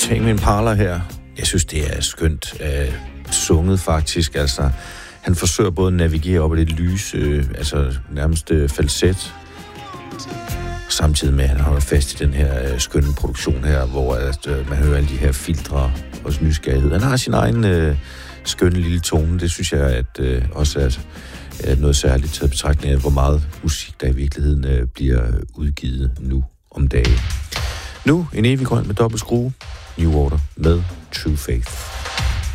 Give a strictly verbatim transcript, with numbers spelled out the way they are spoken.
Tame Impala her. Jeg synes, det er skønt uh, sunget faktisk. Altså, han forsøger både at navigere op i det lys, uh, altså nærmest uh, falset, samtidig med, at han holder fast i den her uh, skønne produktion her, hvor at, uh, man hører alle de her filtre og nysgerrighed. Han har sin egen uh, skønne lille tone. Det synes jeg at, uh, også er uh, noget særligt taget betragtning af, hvor meget musik der i virkeligheden uh, bliver udgivet nu om dagen. Nu en evig grøn med dobbelt skrue. New Order med True Faith.